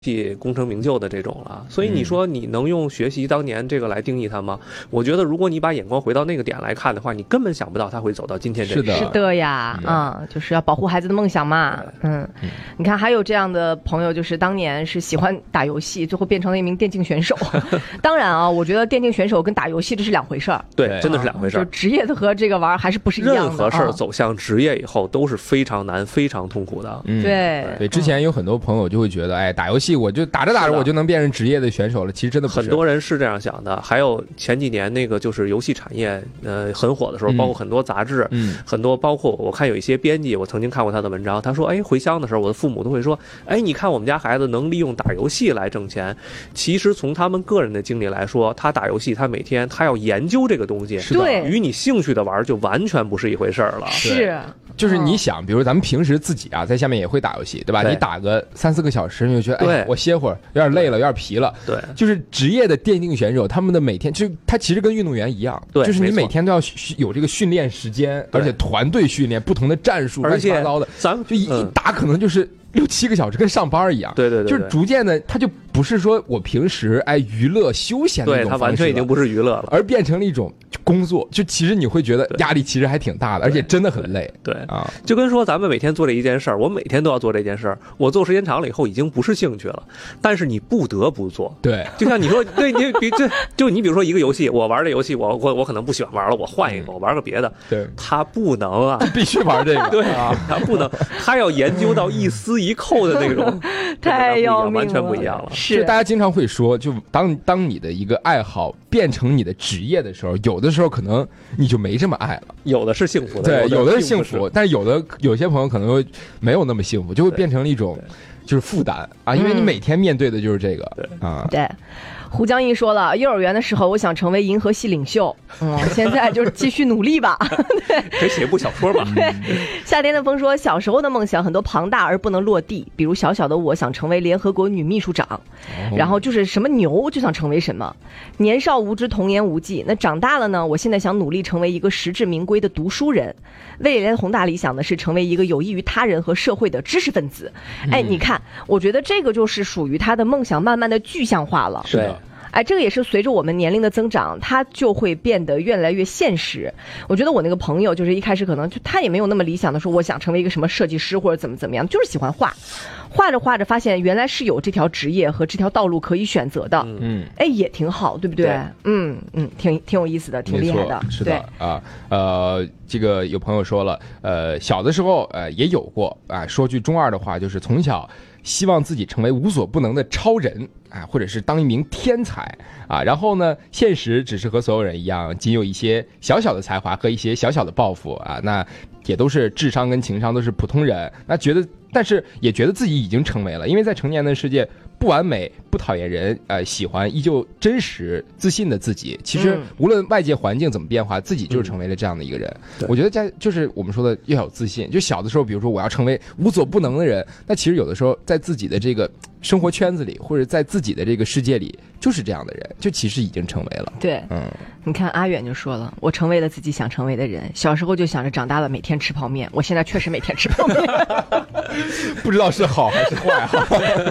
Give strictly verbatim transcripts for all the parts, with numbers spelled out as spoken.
系功成名就的这种了，所以你说你能用学习当年这个来定义它吗？我觉得如果你把眼光回到那个点来看的话，你根本想不到他会走到今天这是的， 是的呀，啊、嗯，就是要保护孩子的梦想嘛。嗯，你看还有这样的朋友，就是当年是喜欢打游戏，最后变成了一名电竞选手。当然啊，我觉得电竞选手跟打游戏这是两回事儿。 对，真的是两回事儿。 就职业的和这个玩还是不是一样的。 任何事儿走向职业以后都是非常难、非常痛苦的。 嗯， 对对，之前有很多朋友就会觉得，哎，打游戏我就打着打着我就能变成职业的选手了。其实真的不是， 很多人是这样想的。还有前几年那个就是游戏产业呃很火的时候，包括很多杂志， 嗯， 很多包括我看有一些编辑，我曾经看过他的文章，他说，哎，回乡的时候，我的父母都会说，哎，你看我们家孩子能利用打游戏来挣钱。其实从他们个人的经历来说，他打游戏，他每天他要研究这个东西， 对， 与你兴趣的玩就完全不是一回事儿了。 是。 就是你想，比如咱们平时自己啊，在下面也会打游戏，对吧？ 对， 你打个三四个小时，你就觉得，哎，我歇会儿，有点累了，有点疲了。 对， 就是职业的电竞选手，他们的每天，就他其实跟运动员一样， 对， 就是你每天都要有这个训练时间，而且团队训练，不同的战术，乱七八糟的， 咱们就一一打可能就是六七个小时，跟上班一样。 对对对， 就是逐渐的，他就不是说我平时哎娱乐休闲的那种方式， 对，他完全已经不是娱乐了， 而变成了一种工作。就其实你会觉得压力其实还挺大的，而且真的很累。 对啊， 就跟说咱们每天做这一件事儿，我每天都要做这件事儿，我做时间长了以后已经不是兴趣了，但是你不得不做。 对， 就像你说，对你比这就你比如说一个游戏，我玩这游戏，我我我可能不喜欢玩了，我换一个，我玩个别的。 对， 他不能啊， 必须玩这个。 对啊，他不能，他要研究到一丝一扣的那种， 太要命了， 完全不一样了。 是，大家经常会说，就当当你的一个爱好变成你的职业的时候，有的时候可能你就没这么爱了。 有的是幸福的， 对，有的是幸福， 但是有的有些朋友可能会没有那么幸福，就会变成了一种就是负担啊，因为你每天面对的就是这个。 对啊， 对。胡江毅说了，幼儿园的时候我想成为银河系领袖，嗯，现在就是继续努力吧。对， 可以写一部小说吧。 对，夏天的风说，小时候的梦想很多庞大而不能落地，比如小小的我想成为联合国女秘书长，哦、然后就是什么牛就想成为什么。年少无知，童言无忌。那长大了呢？我现在想努力成为一个实至名归的读书人。未来的宏大理想呢是成为一个有益于他人和社会的知识分子。嗯、哎，你看，我觉得这个就是属于他的梦想慢慢的具象化了。 是的。 哎，这个也是随着我们年龄的增长，它就会变得越来越现实。我觉得我那个朋友就是一开始可能就他也没有那么理想的说我想成为一个什么设计师或者怎么怎么样，就是喜欢画，画着画着发现原来是有这条职业和这条道路可以选择的。 嗯， 哎，也挺好，对不对？对，嗯嗯，挺挺有意思的，挺厉害的。 是的啊，呃，这个有朋友说了，呃，小的时候呃也有过啊、呃，说句中二的话，就是从小希望自己成为无所不能的超人啊，或者是当一名天才啊，然后呢，现实只是和所有人一样，仅有一些小小的才华和一些小小的抱负啊，那也都是智商跟情商都是普通人，那觉得，但是也觉得自己已经成为了，因为在成年的世界，不完美、不讨厌人，呃，喜欢依旧真实、自信的自己。其实无论外界环境怎么变化，自己就是成为了这样的一个人。嗯、我觉得在就是我们说的要有自信。就小的时候，比如说我要成为无所不能的人，那其实有的时候在自己的这个生活圈子里，或者在自己的这个世界里，就是这样的人，就其实已经成为了。 对，嗯，你看阿远就说了，我成为了自己想成为的人。小时候就想着长大了每天吃泡面，我现在确实每天吃泡面。 不知道是好还是坏哈。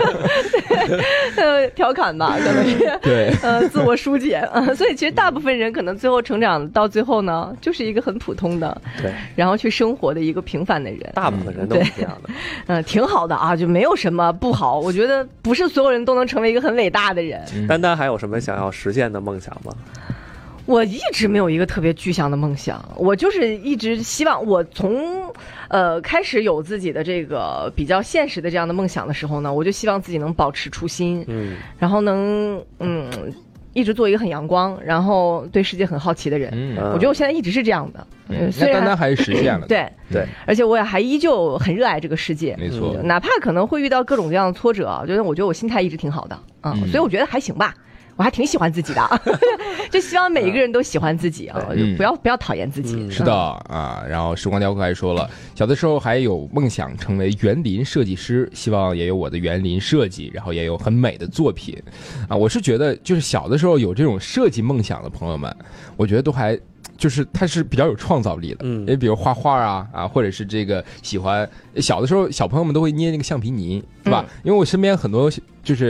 呃，调侃吧，可能是对， 呃，自我疏解啊、呃。所以其实大部分人可能最后成长到最后呢，就是一个很普通的， 对， 然后去生活的一个平凡的人。 大部分人都是这样的， 嗯、呃，挺好的啊，就没有什么不好。我觉得不是所有人都能成为一个很伟大的人。 嗯、丹丹还有什么想要实现的梦想吗？ 我一直没有一个特别具象的梦想，我就是一直希望我从呃开始有自己的这个比较现实的这样的梦想的时候呢，我就希望自己能保持初心，嗯，然后能嗯一直做一个很阳光，然后对世界很好奇的人。嗯，我觉得我现在一直是这样的。 嗯，那单单还是实现了。 对对， 而且我也还依旧很热爱这个世界。 没错， 哪怕可能会遇到各种各样的挫折啊，就是我觉得我心态一直挺好的啊、嗯，所以我觉得还行吧。 我还挺喜欢自己的，就希望每一个人都喜欢自己啊， 嗯、 不要不要讨厌自己。 嗯、 是的啊，然后时光雕刻还说了，小的时候还有梦想成为园林设计师，希望也有我的园林设计，然后也有很美的作品啊。我是觉得，就是小的时候有这种设计梦想的朋友们，我觉得都还。就是他是比较有创造力的，嗯，也比如画画啊啊，或者是这个喜欢小的时候，小朋友们都会捏那个橡皮泥，对吧？嗯、因为我身边很多就是